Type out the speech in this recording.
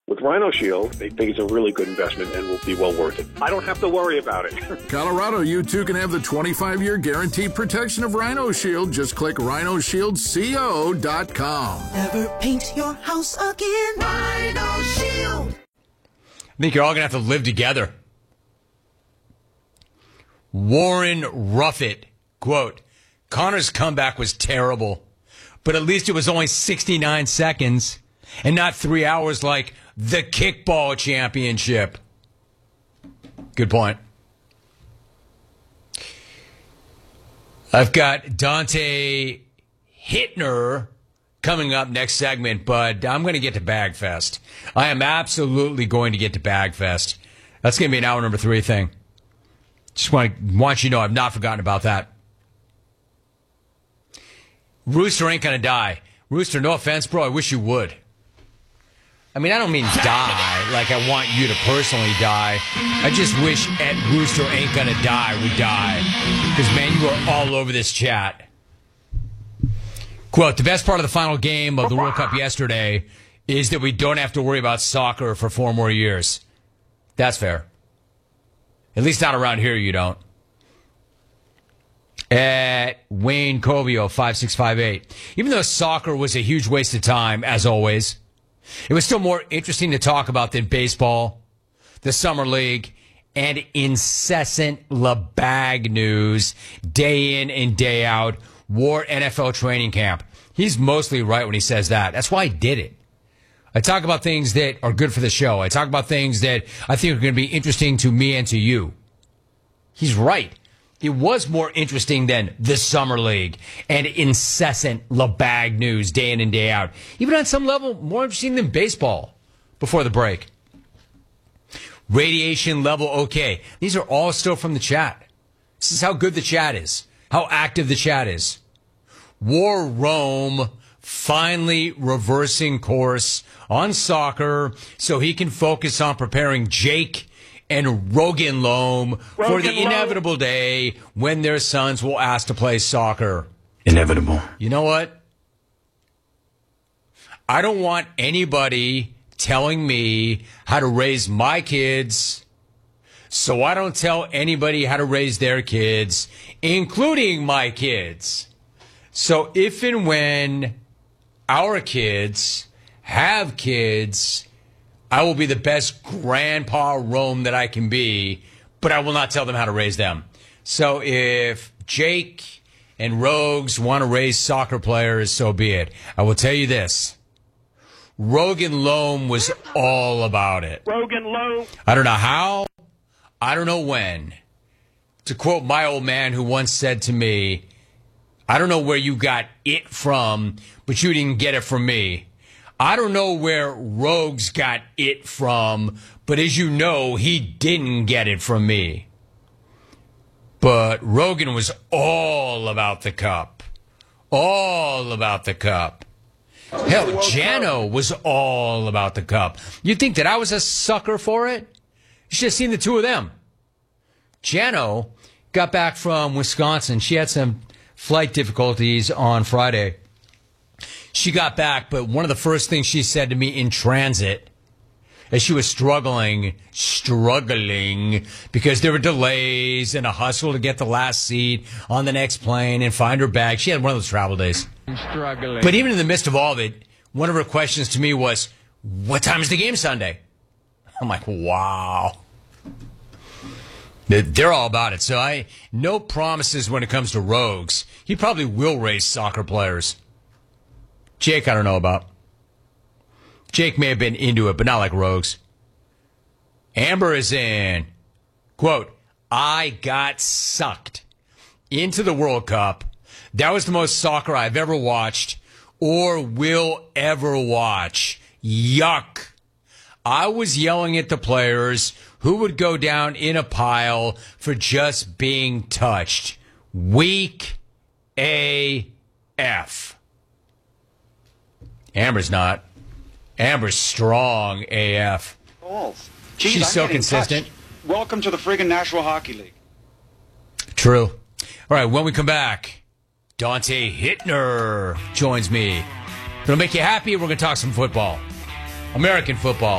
With Rhino Shield, they think it's a really good investment and will be well worth it. I don't have to worry about it. Colorado, you too can have the 25-year guaranteed protection of Rhino Shield. Just click rhinoshieldco.com. Never paint your house again. Rhino Shield. I think you're all going to have to live together. Warren Ruffett, quote, Connor's comeback was terrible, but at least it was only 69 seconds and not 3 hours like the kickball championship. Good point. I've got Dante Hittner coming up next segment, but I'm going to get to Bagfest. I am absolutely going to get to Bagfest. That's going to be an hour number 3 thing. Just want you to know I've not forgotten about that. Rooster ain't going to die. Rooster, no offense, bro. I wish you would. I mean, I don't mean die like I want you to personally die. I just wish at Rooster ain't going to die would die. Because, man, you are all over this chat. Quote, the best part of the final game of the World Cup yesterday is that we don't have to worry about soccer for 4 more years. That's fair. At least not around here, you don't. At Wayne Covio, 5658. Even though soccer was a huge waste of time, as always, it was still more interesting to talk about than baseball, the Summer League, and incessant LeBag news day in and day out. War NFL training camp. He's mostly right when he says that. That's why I did it. I talk about things that are good for the show. I talk about things that I think are going to be interesting to me and to you. He's right. It was more interesting than the Summer League and incessant LeBag news day in and day out. Even on some level, more interesting than baseball before the break. Radiation level okay. These are all still from the chat. This is how good the chat is, how active the chat is. War Rome finally reversing course on soccer so he can focus on preparing Jake and Rogan Loam for the inevitable day when their sons will ask to play soccer. Inevitable. You know what? I don't want anybody telling me how to raise my kids, so I don't tell anybody how to raise their kids, including my kids. So if and when our kids have kids, I will be the best grandpa Rome that I can be, but I will not tell them how to raise them. So if Jake and Rogues want to raise soccer players, so be it. I will tell you this. Rogan Loam was all about it. Rogan Loam. I don't know how. I don't know when. To quote my old man who once said to me, I don't know where you got it from, but you didn't get it from me. I don't know where Rogues got it from, but as you know, he didn't get it from me. But Rogan was all about the cup. All about the cup. Hell, Jano was all about the cup. You'd think that I was a sucker for it? You should have seen the two of them. Jano got back from Wisconsin. She had some flight difficulties on Friday. She got back, but one of the first things she said to me in transit, as she was struggling because there were delays and a hustle to get the last seat on the next plane and find her bag. She had one of those travel days. Struggling. But even in the midst of all of it, one of her questions to me was, what time is the game Sunday? I'm like, wow. They're all about it. So no promises when it comes to Rogues. He probably will raise soccer players. Jake, I don't know about. Jake may have been into it, but not like Rogues. Amber is in. Quote, I got sucked into the World Cup. That was the most soccer I've ever watched or will ever watch. Yuck. I was yelling at the players who would go down in a pile for just being touched. Weak AF. Amber's not. Amber's strong AF. Jeez, she's so consistent. Welcome to the friggin' National Hockey League. True. All right, when we come back, Dante Hittner joins me. It'll make you happy. We're going to talk some football. American football.